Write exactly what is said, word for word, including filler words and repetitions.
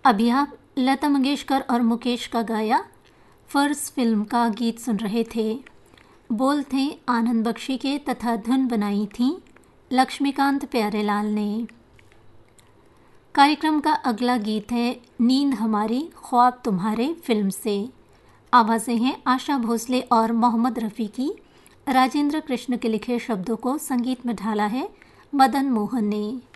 अभी आप लता मंगेशकर और मुकेश का गाया फर्ज फिल्म का गीत सुन रहे थे। बोल थे आनंद बख्शी के तथा धुन बनाई थी लक्ष्मीकांत प्यारेलाल ने। कार्यक्रम का अगला गीत है नींद हमारी ख्वाब तुम्हारे फिल्म से। आवाज़ें हैं आशा भोसले और मोहम्मद रफ़ी की। राजेंद्र कृष्ण के लिखे शब्दों को संगीत में ढाला है मदन मोहन ने।